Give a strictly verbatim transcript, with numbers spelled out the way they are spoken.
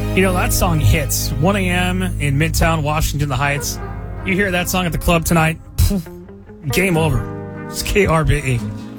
You know, that song hits. one a.m. in Midtown, Washington, the Heights. You hear that song at the club tonight, game over. It's K R B E.